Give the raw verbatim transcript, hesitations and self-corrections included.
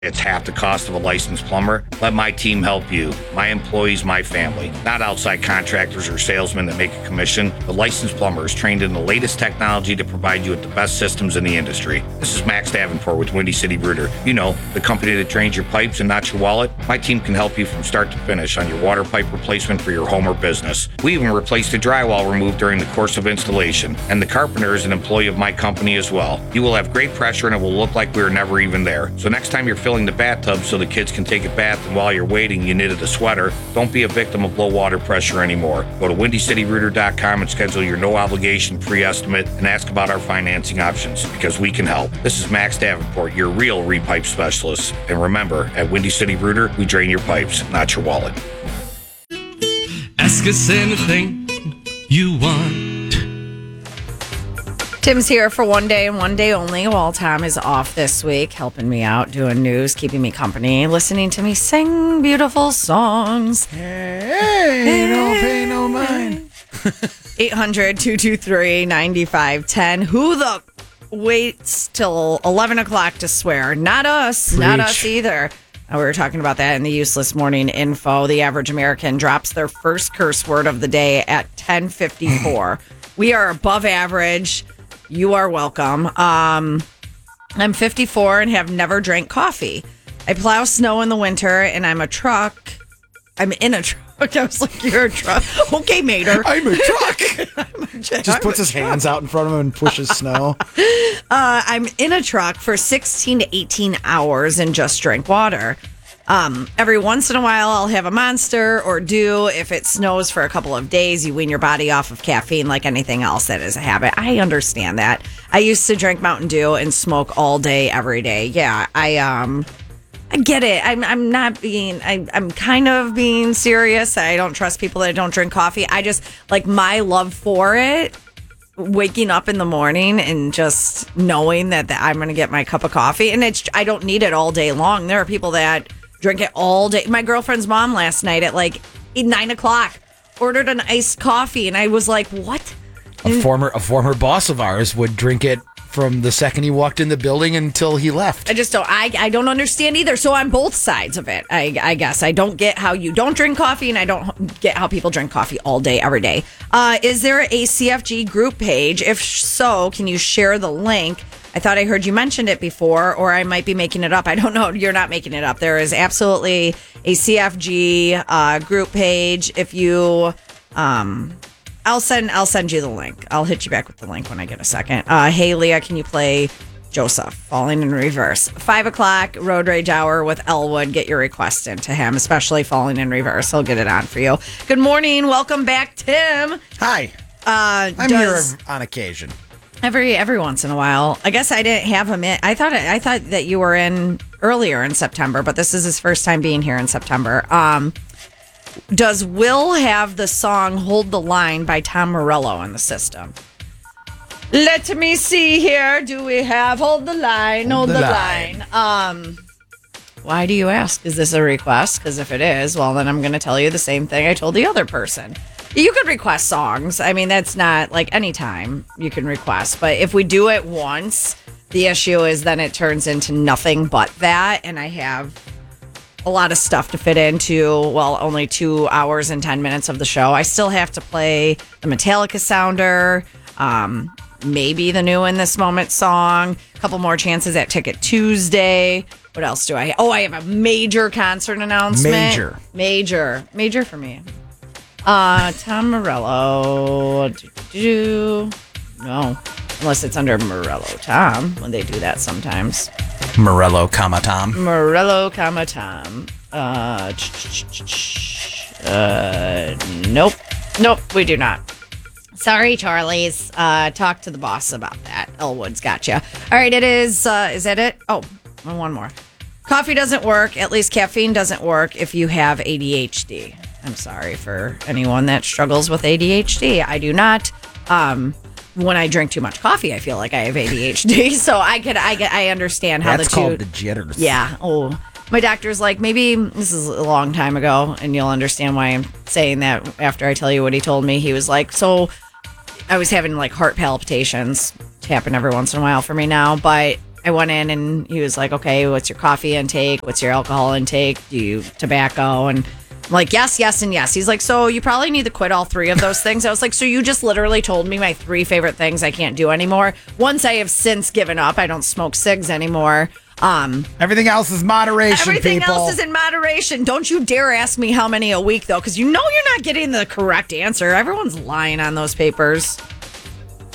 It's half the cost of a licensed plumber. Let my team help you. My employees, my family. Not outside contractors or salesmen that make a commission. The licensed plumber is trained in the latest technology to provide you with the best systems in the industry. This is Max Davenport with Windy City Rooter. You know, the company that drains your pipes and not your wallet. My team can help you from start to finish on your water pipe replacement for your home or business. We even replaced the drywall removed during the course of installation. And the carpenter is an employee of my company as well. You will have great pressure and it will look like we were never even there. So next time you're filling the bathtub so the kids can take a bath and while you're waiting you knitted a sweater, don't be a victim of low water pressure anymore. Go to windy city rooter dot com and schedule your no obligation free estimate and ask about our financing options because we can help. This is Max Davenport, your real repipe specialist. And remember, at Windy City Rooter, we drain your pipes, not your wallet. Ask us anything you want. Tim's here for one day and one day only while Tom is off this week, helping me out, doing news, keeping me company, listening to me sing beautiful songs. Hey, hey. Don't pay no mind. eight hundred, two two three, nine five one zero. Who the waits till eleven o'clock to swear? Not us. Preach. Not us either. Uh, we were talking about that in the Useless Morning Info. The average American drops their first curse word of the day at ten fifty-four. We are above average. You are welcome. Um, I'm fifty-four and have never drank coffee. I plow snow in the winter and I'm a truck. I'm in a truck. I was like, you're a truck. Okay, Mater. I'm a truck. I'm a, Just I'm puts his hands out in front of him and pushes snow. Uh, I'm in a truck for sixteen to eighteen hours and just drink water. Um, every once in a while, I'll have a Monster or Dew. If it snows for a couple of days, you wean your body off of caffeine like anything else that is a habit. I understand that. I used to drink Mountain Dew and smoke all day, every day. Yeah, I um, I get it. I'm I'm not being. I, I'm kind of being serious. I don't trust people that don't drink coffee. I just like my love for it. Waking up in the morning and just knowing that, that I'm going to get my cup of coffee, and it's I don't need it all day long. There are people that drink it all day. My girlfriend's mom last night at like nine o'clock ordered an iced coffee, and I was like, "What?" A former a former boss of ours would drink it from the second he walked in the building until he left. I just don't. I I don't understand either. So I'm both sides of it. I I guess I don't get how you don't drink coffee, and I don't get how people drink coffee all day, every day. Uh, is there a C F G group page? If so, can you share the link? I thought I heard you mentioned it before, or I might be making it up. I don't know. You're not making it up. There is absolutely a C F G uh, group page. If you, um, I'll send I'll send you the link. I'll hit you back with the link when I get a second. Uh, hey, Leah, can you play Joseph, Falling in Reverse? Five o'clock, Road Rage Hour with Elwood. Get your request into him, especially Falling in Reverse. He'll get it on for you. Good morning. Welcome back, Tim. Hi. Uh, I'm does, here on occasion. Every every once in a while. I guess I didn't have him in. I thought I thought that you were in earlier in September, but this is his first time being here in September. Um, does Will have the song "Hold the Line" by Tom Morello in the system? Let me see here. Do we have "Hold the Line"? Hold, Hold the, the line. line. Um, why do you ask? Is this a request? Because if it is, well, then I'm going to tell you the same thing I told the other person. You could request songs. I mean, that's not like anytime you can request. But if we do it once, the issue is then it turns into nothing but that. And I have a lot of stuff to fit into, well, only two hours and ten minutes of the show. I still have to play the Metallica Sounder, um, maybe the new In This Moment song, a couple more chances at Ticket Tuesday. What else do I have? Oh, I have a major concert announcement. Major. Major. Major for me. Uh, Tom Morello. Do-do-do. No, unless it's under Morello Tom when they do that sometimes. Morello, comma Tom. Morello, comma Tom. Uh, uh, nope, nope, we do not. Sorry, Charlie's. Uh, talk to the boss about that. Elwood's got you. All right, it is. Uh, is that it? Oh, one more. Coffee doesn't work. At least caffeine doesn't work if you have A D H D. I'm sorry for anyone that struggles with A D H D. I do not. Um, when I drink too much coffee, I feel like I have A D H D. So I could, I get, I understand how That's the two. called the jitters. Yeah. Oh, my doctor's like, maybe this is a long time ago, and you'll understand why I'm saying that after I tell you what he told me. He was like, so I was having like heart palpitations. It's happened every once in a while for me now, but I went in and he was like, okay, what's your coffee intake? What's your alcohol intake? Do you tobacco? And I'm like, yes, yes, and yes. He's like, so you probably need to quit all three of those things. I was like, so you just literally told me my three favorite things I can't do anymore. Once I have since given up, I don't smoke cigs anymore. Um, Everything else is moderation, everything people. else is in moderation. Don't you dare ask me how many a week, though, because you know you're not getting the correct answer. Everyone's lying on those papers.